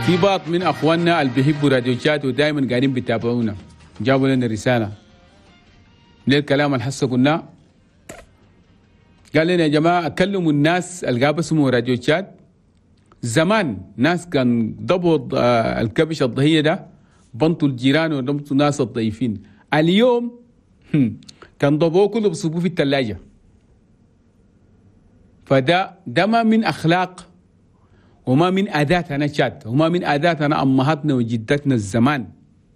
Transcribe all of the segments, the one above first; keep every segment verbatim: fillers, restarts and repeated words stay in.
في بعض من اخواننا اللي بيحبوا راديو شات ودائما قاعدين بيتابعونا جابوا لنا رساله ليه الكلام اللي هسه قلناه. قال لنا يا جماعه كلموا الناس اللي قاعد بيسمعوا راديو شات. زمان ناس كان ضبط الكبش الضهيه ده بنطوا الجيران وضبطوا الناس الضيفين. اليوم كان ضبوه كله بصبوه في الثلاجه. فده ده ما من اخلاق وما من عاداتنا شات وما من عاداتنا امهاتنا وجدتنا الزمان.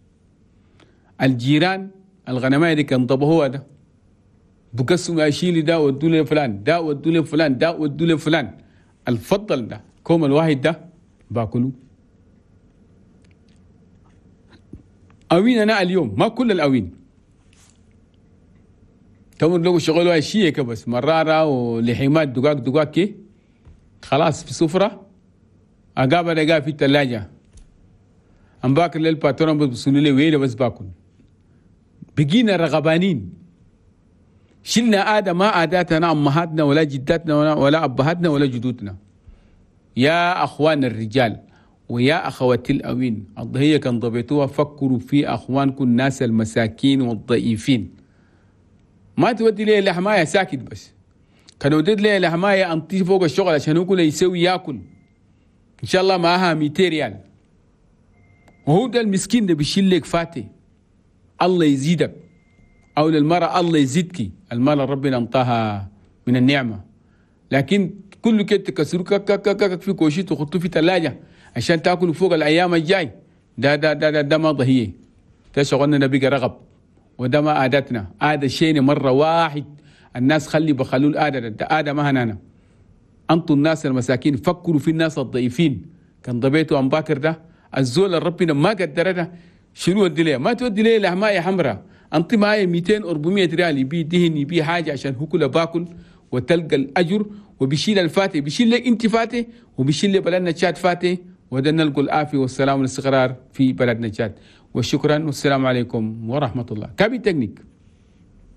الجيران الغنمايه دي كان ضبوها ده بقسموا اشيلي ده ودوا لي فلان ده ودوا لي فلان ده ودوا لي فلان. الفضل ده كوم الواحد ده باكلوه. اويننا اليوم ما كل الاوين تمر لو شغلوا اشياء بس مراره ولحمات دقاق دقاق كي خلاص في سفره اقابل اقا في الثلاجه ام باكل للباترون بسنوا لي ويله بس باكل. بقينا رغبانين شلنا عاده ما عاداتنا امهاتنا ولا جداتنا ولا, ولا ابهاتنا ولا جدودنا. يا اخوان الرجال ويا اخواتي الاوين الضحيه كان ضبيتوها فكروا في اخوانكم الناس المساكين والضعيفين. ما تودي لي لحمايه ساكت بس كان وديت لي لحمايه انطيه فوق الشغل عشان يقول يسوي ياكل ان شاء الله معاها مئتين ريال وهو ده المسكين ده بيشيل لك فاتي الله يزيدك او للمرأة الله يزيدك. المرأة ربنا انطاها من النعمه لكن كله كده تكسروا كك في كوشيت وخطوه في ثلاجه عشان تاكلوا فوق الايام الجاي. ده ده ده ده, ده ما ضهيه. ده شغلنا بقى رغب وده ما عادتنا. عاده شيء مره واحد الناس خلي بخلوا العاده ده عاده ما هنانا. انتوا الناس المساكين فكروا في الناس الضعيفين. كان ضبيتوا ام باكر ده الزول اللي ربنا ما قدرته شنو ودي ليه؟ ما تودي ليه لحمايه حمراء انت معايا مئتين أربعمية ريال يبي دهن يبي حاجه عشان هو كله باكل وتلقى الاجر وبيشيل الفاتي بيشيل لك انت فاتي وبيشيل لي بلدنا تشاد فاتي وده نلقوا العافيه والسلام والاستقرار في بلدنا تشاد. وشكرا والسلام عليكم ورحمه الله. كابي تكنيك.